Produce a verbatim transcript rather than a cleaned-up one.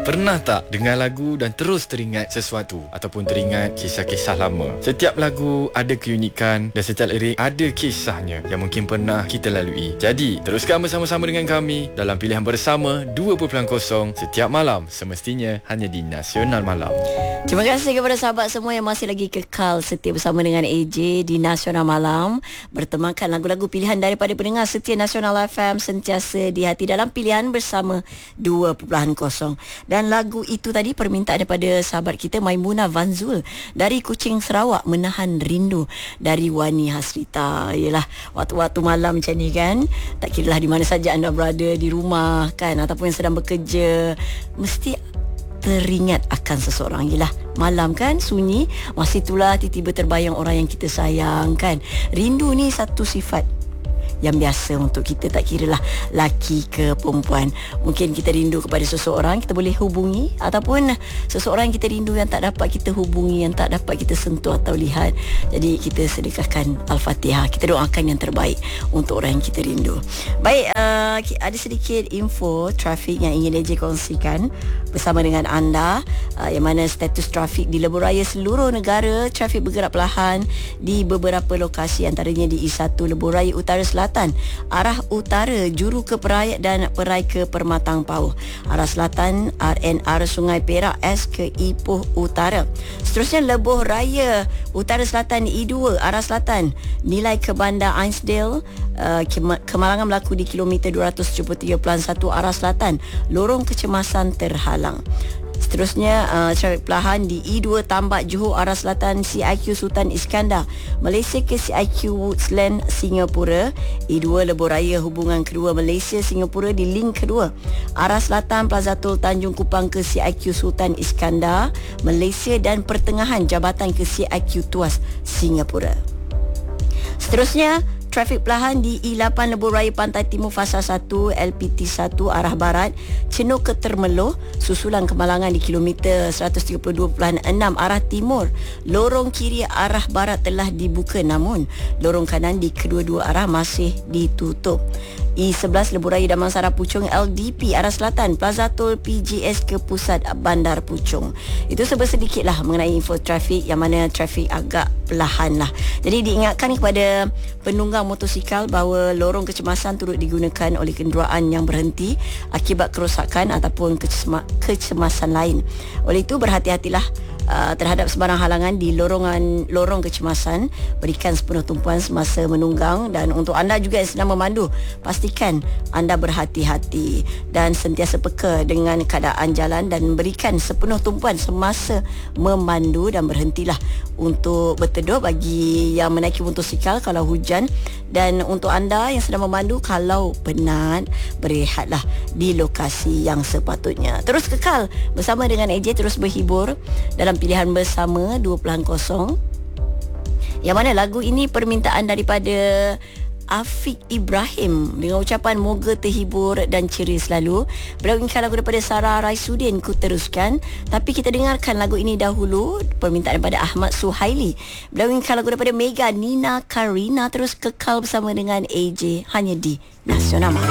Pernah tak dengar lagu dan terus teringat sesuatu ataupun teringat kisah-kisah lama? Setiap lagu ada keunikan dan setiap lirik ada kisahnya yang mungkin pernah kita lalui. Jadi, teruskan bersama-sama dengan kami dalam Pilihan Bersama dua titik kosong setiap malam, semestinya hanya di Nasional Malam. Terima kasih kepada sahabat semua yang masih lagi kekal setia bersama dengan A J di Nasional Malam, bertemankan lagu-lagu pilihan daripada pendengar setia Nasional F M sentiasa di hati dalam Pilihan Bersama dua titik kosong. Dan lagu itu tadi permintaan daripada sahabat kita Maimunah Vanzul dari Kuching, Sarawak, Menahan Rindu dari Wani Hasrita. Yalah, waktu-waktu malam macam ni kan, tak kiralah di mana saja anda berada, di rumah kan, ataupun yang sedang bekerja, mesti teringat akan seseorang. Yelah, malam kan sunyi, masih itulah tiba-tiba terbayang orang yang kita sayang kan. Rindu ni satu sifat yang biasa untuk kita, tak kiralah laki ke perempuan. Mungkin kita rindu kepada seseorang, kita boleh hubungi, ataupun seseorang yang kita rindu yang tak dapat kita hubungi, yang tak dapat kita sentuh atau lihat. Jadi kita sedekahkan Al-Fatihah, kita doakan yang terbaik untuk orang yang kita rindu. Baik, uh, ada sedikit info trafik yang ingin A J kongsikan bersama dengan anda, uh, yang mana status trafik di lebuh raya seluruh negara, trafik bergerak perlahan di beberapa lokasi, antaranya di I satu Lebuh Raya Utara Selatan, arah utara Juru ke Perayat dan Perai ke Permatang Pauh, arah selatan R N R Sungai Perak S ke Ipoh Utara. Seterusnya Lebuh Raya Utara Selatan I dua arah selatan, nilai ke Bandar Ainsdale, uh, kemalangan berlaku di kilometer dua ratus tujuh puluh tiga perpuluhan satu arah selatan, lorong kecemasan terhalang. Seterusnya uh, trafik perlahan di I dua Tambak Johor arah selatan, C I Q Sultan Iskandar Malaysia ke C I Q Woodsland Singapura, I dua Lebuh Raya hubungan kedua Malaysia Singapura di link kedua, arah selatan Plaza Tol Tanjung Kupang ke C I Q Sultan Iskandar Malaysia, dan pertengahan jabatan ke C I Q Tuas Singapura. Seterusnya trafik perlahan di I lapan Lebuh Raya Pantai Timur Fasa satu L P T satu arah barat, Chenuk ke Termeloh, susulan kemalangan di kilometer seratus tiga puluh dua perpuluhan enam arah timur. Lorong kiri arah barat telah dibuka, namun lorong kanan di kedua-dua arah masih ditutup. I sebelas Lebuh Raya Damansara Puchong L D P arah selatan, Plaza Tol P J S ke Pusat Bandar Puchong. Itu sedikit lah mengenai info trafik, yang mana trafik agak perlahan lah. Jadi diingatkan kepada penunggang motosikal bahawa lorong kecemasan turut digunakan oleh kenderaan yang berhenti akibat kerosakan ataupun kecema- kecemasan lain. Oleh itu berhati-hatilah Uh, terhadap sebarang halangan di lorongan lorong kecemasan. Berikan sepenuh tumpuan semasa menunggang, dan untuk anda juga yang sedang memandu, pastikan anda berhati-hati dan sentiasa peka dengan keadaan jalan, dan berikan sepenuh tumpuan semasa memandu, dan berhentilah untuk berteduh bagi yang menaiki motosikal kalau hujan, dan untuk anda yang sedang memandu, kalau penat, berehatlah di lokasi yang sepatutnya. Terus kekal bersama dengan A J, terus berhibur dalam Pilihan Bersama dua titik kosong, yang mana lagu ini permintaan daripada Afiq Ibrahim dengan ucapan moga terhibur dan ceria selalu. Beliau inginkan lagu daripada Sarah Raisuddin, Ku Teruskan, tapi kita dengarkan lagu ini dahulu, permintaan daripada Ahmad Suhaili. Beliau inginkan lagu daripada Mega Nina Karina. Terus kekal bersama dengan A J hanya di Nasional Malam.